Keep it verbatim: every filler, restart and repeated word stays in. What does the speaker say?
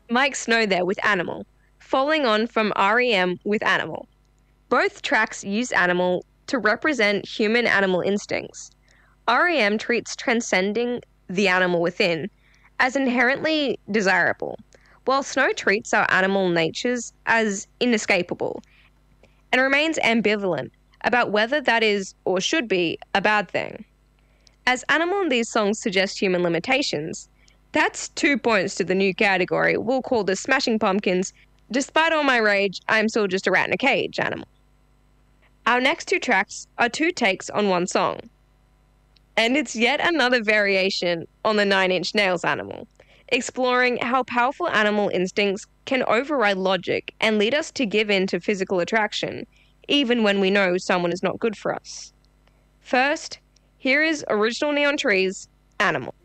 Mike Snow there with Animal, following on from R E M with Animal. Both tracks use Animal to represent human-animal instincts. R E M treats transcending the animal within as inherently desirable, while Snow treats our animal natures as inescapable and remains ambivalent about whether that is or should be a bad thing. As Animal in these songs suggest human limitations, that's two points to the new category we'll call the Smashing Pumpkins. Despite all my rage, I'm still just a rat in a cage animal. Our next two tracks are two takes on one song. And it's yet another variation on the Nine Inch Nails Animal, exploring how powerful animal instincts can override logic and lead us to give in to physical attraction, even when we know someone is not good for us. First, here is Original Neon Trees, Animal.